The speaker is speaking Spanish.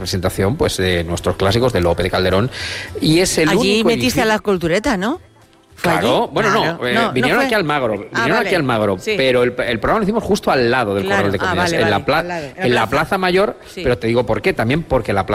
presentación pues de nuestros clásicos de Lope de Calderón. Y es el Allí único metiste a la cultureta, ¿no? Claro, bueno, vinieron aquí al Magro, aquí al Magro, sí. pero el programa lo hicimos justo al lado del Corral de Comidas, en la Plaza Mayor, pero te digo por qué, también porque la Plaza